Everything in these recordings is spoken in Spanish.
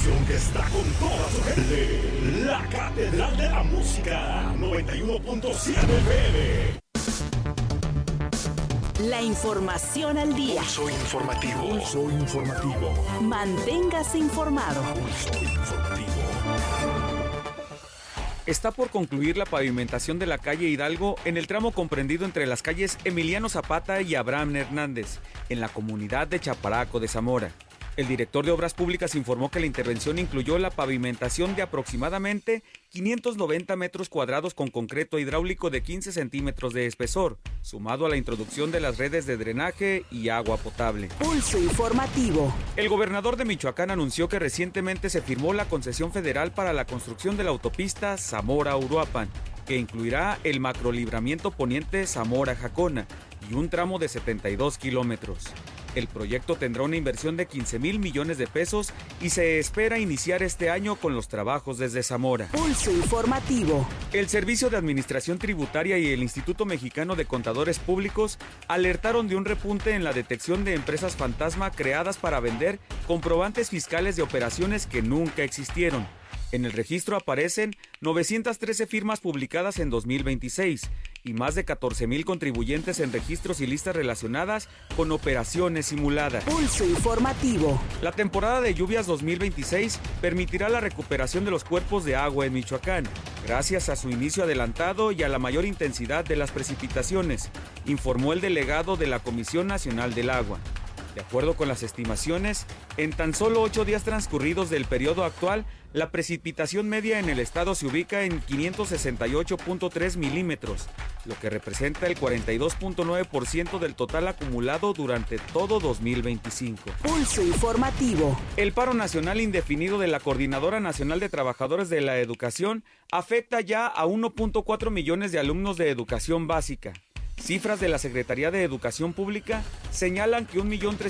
estación que está con toda su gente. La Catedral de la Música, 91.7 FM. La información al día. Pulso informativo. Pulso informativo. Manténgase informado. Pulso informativo. Está por concluir la pavimentación de la calle Hidalgo en el tramo comprendido entre las calles Emiliano Zapata y Abraham Hernández, en la comunidad de Chaparaco de Zamora. El director de Obras Públicas informó que la intervención incluyó la pavimentación de aproximadamente 590 metros cuadrados con concreto hidráulico de 15 centímetros de espesor, sumado a la introducción de las redes de drenaje y agua potable. Pulso informativo. El gobernador de Michoacán anunció que recientemente se firmó la concesión federal para la construcción de la autopista Zamora-Uruapan, que incluirá el macrolibramiento poniente Zamora-Jacona y un tramo de 72 kilómetros. El proyecto tendrá una inversión de 15,000 millones de pesos y se espera iniciar este año con los trabajos desde Zamora. Pulso informativo. El Servicio de Administración Tributaria y el Instituto Mexicano de Contadores Públicos alertaron de un repunte en la detección de empresas fantasma creadas para vender comprobantes fiscales de operaciones que nunca existieron. En el registro aparecen 913 firmas publicadas en 2026 y más de 14,000 contribuyentes en registros y listas relacionadas con operaciones simuladas. Pulso informativo. La temporada de lluvias 2026 permitirá la recuperación de los cuerpos de agua en Michoacán, gracias a su inicio adelantado y a la mayor intensidad de las precipitaciones, informó el delegado de la Comisión Nacional del Agua. De acuerdo con las estimaciones, en tan solo 8 días transcurridos del periodo actual, la precipitación media en el estado se ubica en 568.3 milímetros, lo que representa el 42.9% del total acumulado durante todo 2025. Pulso informativo. El paro nacional indefinido de la Coordinadora Nacional de Trabajadores de la Educación afecta ya a 1.4 millones de alumnos de educación básica. Cifras de la Secretaría de Educación Pública señalan que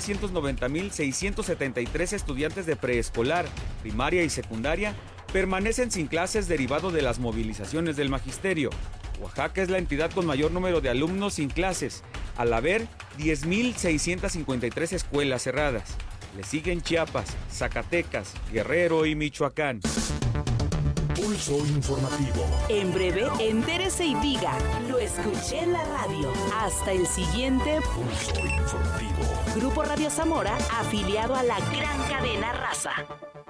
1.390.673 estudiantes de preescolar, primaria y secundaria permanecen sin clases derivado de las movilizaciones del magisterio. Oaxaca es la entidad con mayor número de alumnos sin clases, al haber 10.653 escuelas cerradas. Le siguen Chiapas, Zacatecas, Guerrero y Michoacán. Pulso informativo. En breve, entérese y diga, lo escuché en la radio. Hasta el siguiente Pulso informativo. Grupo Radio Zamora, afiliado a la gran cadena Raza.